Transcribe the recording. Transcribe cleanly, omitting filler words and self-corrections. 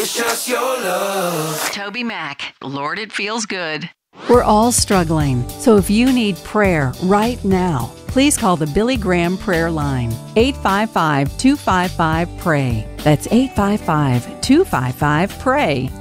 It's just your love. Toby Mac, Lord, it feels good. We're all struggling, so if you need prayer right now, please call the Billy Graham Prayer Line, 855-255-PRAY. That's 855-255-PRAY.